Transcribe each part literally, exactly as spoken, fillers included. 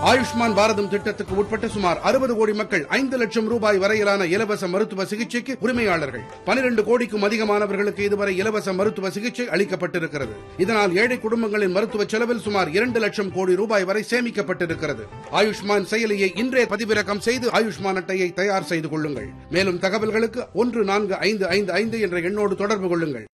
ஆயுஷ்மான் பாரதம் திட்டத்துக்கு உட்பட்ட சுமார் அறுபது கோடி மக்கள் ஐந்து லட்சம் ரூபாய் வரையிலான இலவச மருத்துவ சிகிச்சைக்கு உரிமையாளர்கள். பனிரெண்டு கோடிக்கும் அதிகமானவர்களுக்கு இதுவரை இலவச மருத்துவ சிகிச்சை அளிக்கப்பட்டிருக்கிறது. இதனால் ஏழை குடும்பங்களின் மருத்துவ செலவில் சுமார் இரண்டு லட்சம் கோடி ரூபாய் வரை சேமிக்கப்பட்டிருக்கிறது. ஆயுஷ்மான் செயலியை இன்றே பதிவிறக்கம் செய்து ஆயுஷ்மான் அட்டையை தயார் செய்து கொள்ளுங்கள். மேலும் தகவல்களுக்கு ஒன்று நான்கு ஐந்து ஐந்து ஐந்து என்ற எண்ணோடு தொடர்பு கொள்ளுங்கள்.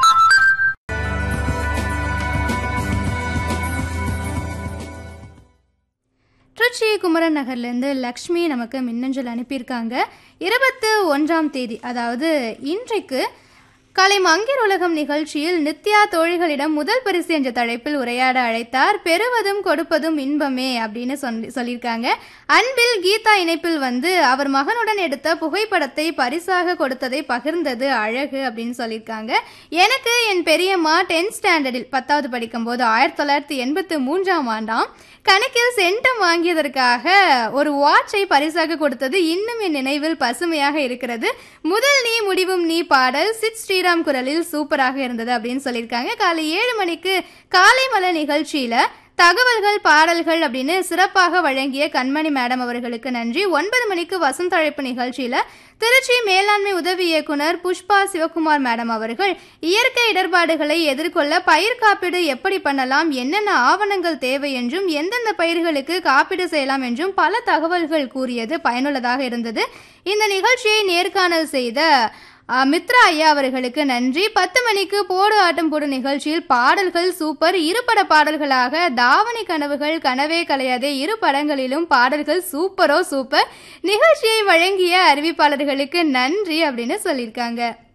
திருச்சி குமரன் நகர்லேருந்து லக்ஷ்மி நமக்கு மின்னஞ்சல் அனுப்பியிருக்காங்க. இருபத்தி ஒன்றாம் தேதி அதாவது இன்றைக்கு காலை மங்கீர் உலகம் நிகழ்ச்சியில் நித்யா தோழிகளிடம் முதல் பரிசு என்ற தலைப்பில் உரையாட அழைத்தார். பெறுவதும் கொடுப்பதும் இன்பமே அப்படின்னு சொல்லியிருக்காங்க. அன்பில் கீதா இணைப்பில் வந்து அவர் மகனுடன் எடுத்த புகைப்படத்தை பரிசாக கொடுத்ததை பகிர்ந்தது அழகு அப்படின்னு சொல்லியிருக்காங்க. எனக்கு என் பெரியம்மா டென்த் ஸ்டாண்டர்டில் பத்தாவது படிக்கும் போது ஆயிரத்தி தொள்ளாயிரத்தி எண்பத்தி மூன்றாம் ஆண்டாம் கணக்கில் சென்டம் வாங்கியதற்காக ஒரு வாட்சை பரிசாக கொடுத்தது இன்னும் என் நினைவில் பசுமையாக இருக்கிறது. முதல் நீ முடிவும் நீ பாடல் சித் ஸ்ரீராம் குரலில் சூப்பராக இருந்தது அப்படின்னு சொல்லியிருக்காங்க. காலை ஏழு மணிக்கு காலை மலர் நிகழ்ச்சியில தகவல்கள் பாடல்கள் அப்படின்னு சிறப்பாக வழங்கிய கண்மணி மேடம் அவர்களுக்கு நன்றி. ஒன்பது மணிக்கு வசந்த அழைப்பு நிகழ்ச்சியில திருச்சி மேலாண்மை உதவி இயக்குனர் புஷ்பா சிவகுமார் மேடம் அவர்கள் இயற்கை இடர்பாடுகளை எதிர்கொள்ள பயிர் காப்பீடு எப்படி பண்ணலாம், என்னென்ன ஆவணங்கள் தேவை என்றும் எந்தெந்த பயிர்களுக்கு காப்பீடு செய்யலாம் என்றும் பல தகவல்கள் கூறியது பயனுள்ளதாக இருந்தது. இந்த நிகழ்ச்சியை நேர்காணல் செய்த மித்ரா ஐயா அவர்களுக்கு நன்றி. பத்து மணிக்கு போடு ஆட்டம் போடு நிகழ்ச்சியில் பாடல்கள் சூப்பர். இருபட பாடல்களாக தாவணி கனவுகள், கனவே கலையாதே இரு படங்களிலும் பாடல்கள் சூப்பரோ சூப்பர். நிகழ்ச்சியை வழங்கிய அறிவிப்பாளர்களுக்கு நன்றி அப்படின்னு சொல்லியிருக்காங்க.